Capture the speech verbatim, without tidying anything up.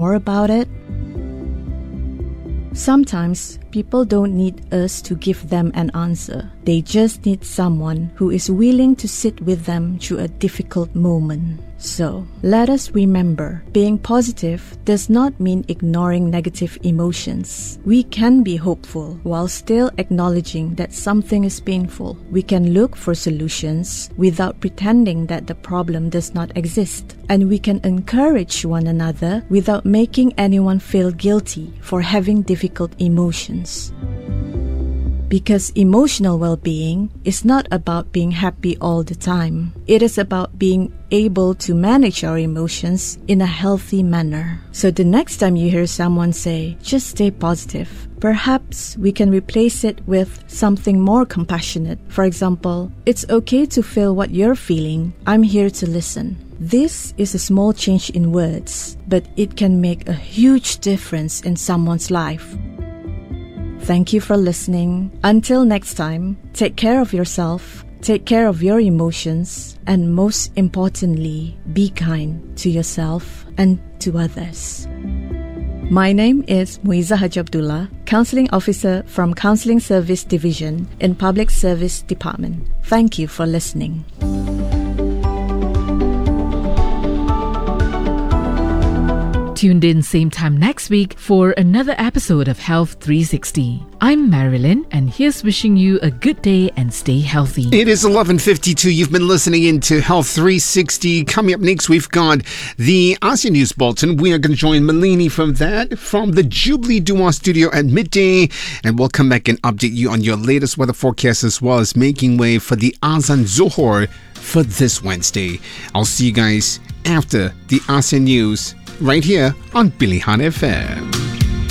more about it? Sometimes people don't need us to give them an answer. They just need someone who is willing to sit with them through a difficult moment. So, let us remember, being positive does not mean ignoring negative emotions. We can be hopeful while still acknowledging that something is painful. We can look for solutions without pretending that the problem does not exist. And we can encourage one another without making anyone feel guilty for having difficult emotions. Because emotional well-being is not about being happy all the time. It is about being able to manage our emotions in a healthy manner. So the next time you hear someone say, just stay positive, perhaps we can replace it with something more compassionate. For example, it's okay to feel what you're feeling. I'm here to listen. This is a small change in words, but it can make a huge difference in someone's life. Thank you for listening. Until next time, take care of yourself, take care of your emotions, and most importantly, be kind to yourself and to others. My name is Muiza Haji Abdullah, Counseling Officer from Counseling Service Division in Public Service Department. Thank you for listening. Tuned in same time next week for another episode of Health three sixty. I'm Marilyn, and here's wishing you a good day and stay healthy. It is eleven fifty-two. You've been listening in to Health three sixty. Coming up next, we've got the ASEAN News Bulletin. We are going to join Malini from that, from the Jubilee Dua studio at midday. And we'll come back and update you on your latest weather forecast, as well as making way for the Azan Zohor for this Wednesday. I'll see you guys after the ASEAN News right here on Pilihan F M.